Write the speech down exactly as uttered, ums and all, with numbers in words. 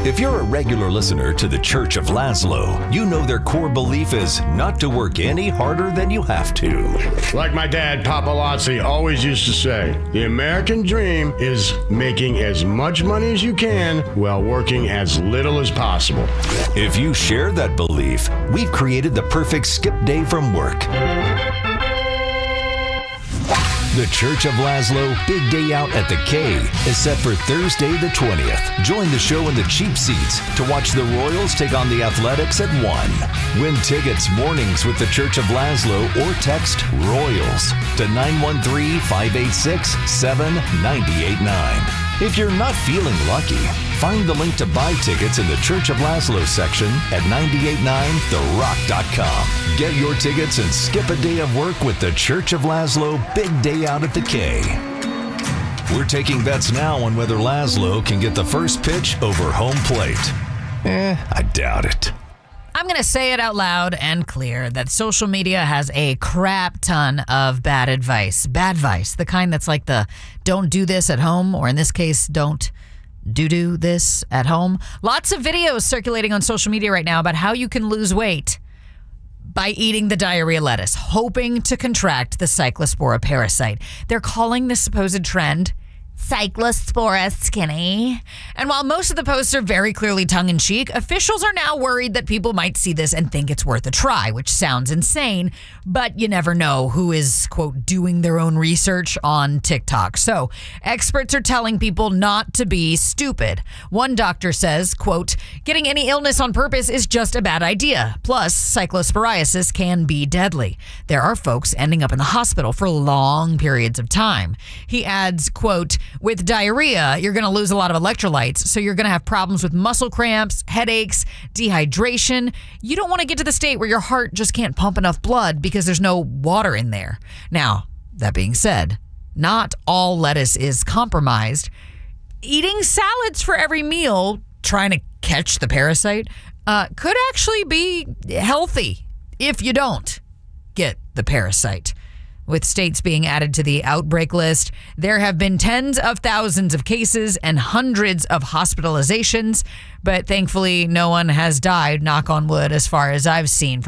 If you're a regular listener to the Church of Laszlo, you know their core belief is not to work any harder than you have to. Like my dad, Papa Lotzi, always used to say, the American dream is making as much money as you can while working as little as possible. If you share that belief, we've created the perfect skip day from work. The Church of Laszlo Big Day Out at the K is set for Thursday the twentieth. Join the show in the cheap seats to watch the Royals take on the Athletics at one. Win tickets mornings with the Church of Laszlo or text ROYALS to nine one three, five eight six, seven nine eight nine. If you're not feeling lucky, find the link to buy tickets in the Church of Laszlo section at nine eight nine the rock dot com. Get your tickets and skip a day of work with the Church of Laszlo Big Day Out at the K. We're taking bets now on whether Laszlo can get the first pitch over home plate. Eh, I doubt it. I'm going to say it out loud and clear that social media has a crap ton of bad advice. Bad advice, the kind that's like the don't do this at home, or in this case, don't do-do this at home. Lots of videos circulating on social media right now about how you can lose weight by eating the diarrhea lettuce, hoping to contract the Cyclospora parasite. They're calling this supposed trend Cyclospora skinny. And while most of the posts are very clearly tongue-in-cheek, officials are now worried that people might see this and think it's worth a try, which sounds insane, but you never know who is, quote, doing their own research on TikTok. So experts are telling people not to be stupid. One doctor says, quote, getting any illness on purpose is just a bad idea. Plus, cyclosporiasis can be deadly. There are folks ending up in the hospital for long periods of time. He adds, quote, with diarrhea, you're going to lose a lot of electrolytes, so you're going to have problems with muscle cramps, headaches, dehydration. You don't want to get to the state where your heart just can't pump enough blood because there's no water in there. Now, that being said, not all lettuce is compromised. Eating salads for every meal, trying to catch the parasite, uh, could actually be healthy if you don't get the parasite. With states being added to the outbreak list, there have been tens of thousands of cases and hundreds of hospitalizations, but thankfully no one has died, knock on wood, as far as I've seen.